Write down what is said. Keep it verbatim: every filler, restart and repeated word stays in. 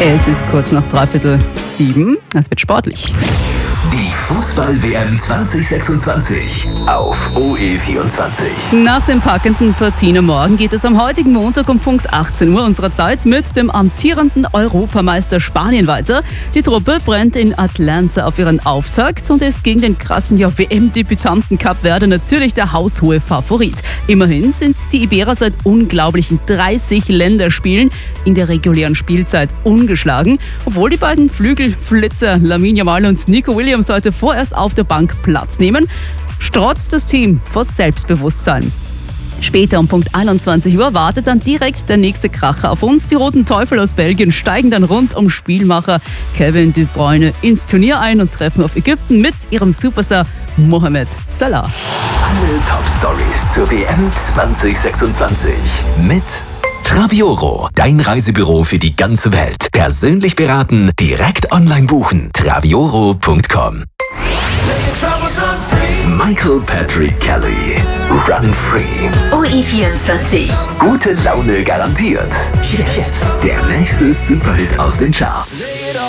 Es ist kurz nach dreiviertel sieben. Es wird sportlich. Die Fußball-W M zwanzig sechsundzwanzig auf O E vierundzwanzig. Nach den packenden Partien am Morgen geht es am heutigen Montag um Punkt achtzehn Uhr unserer Zeit mit dem amtierenden Europameister Spanien weiter. Die Truppe brennt in Atlanta auf ihren Auftakt und ist gegen den krassen ja, W M-Debütanten Kap Verde natürlich der haushohe Favorit. Immerhin sind die Iberer seit unglaublichen dreißig Länderspielen in der regulären Spielzeit ungeschlagen, obwohl die beiden Flügelflitzer Lamine Yamal und Nico Williams heute vorerst auf der Bank Platz nehmen, strotzt das Team vor Selbstbewusstsein. Später um Punkt einundzwanzig Uhr wartet dann direkt der nächste Kracher auf uns. Die Roten Teufel aus Belgien steigen dann rund um Spielmacher Kevin De Bruyne ins Turnier ein und treffen auf Ägypten mit ihrem Superstar Mohamed Salah. Alle Top-Stories zur W M zwanzig sechsundzwanzig mit Travioro, dein Reisebüro für die ganze Welt. Persönlich beraten, direkt online buchen. Travioro punkt com. Michael Patrick Kelly, Run Free. O E vierundzwanzig. Gute Laune garantiert. Jetzt der nächste Superhit aus den Charts.